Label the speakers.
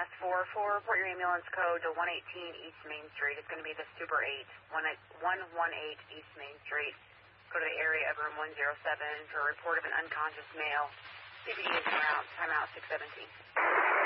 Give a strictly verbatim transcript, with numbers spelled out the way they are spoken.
Speaker 1: S four four, report your ambulance code to one eighteen East Main Street. It's going to be the Super eight, one eighteen East Main Street. Go to the area of room one oh seven for a report of an unconscious male. C P D is around, timeout six seventeen.